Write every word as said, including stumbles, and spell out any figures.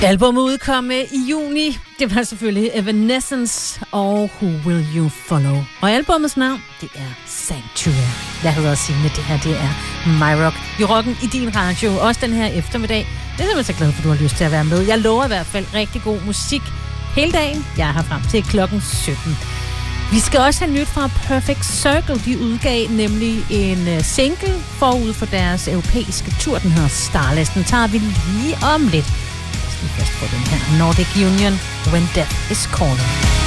Albummet udkom i juni. Det var selvfølgelig Evanescence og Who Will You Follow. Og albumets navn, det er Sanctuary. Jeg hedder Signe, det her det er My Rock. I rocken i din radio, også den her eftermiddag. Det er simpelthen så glad for, at du har lyst til at være med. Jeg lover i hvert fald rigtig god musik hele dagen. Jeg er her frem til klokken sytten. Vi skal også have nyt fra Perfect Circle. De udgav nemlig en single forud for deres europæiske tur. Den hedder Starless. Den tager vi lige om lidt. Først på den her Nordic Union, When Death is Calling.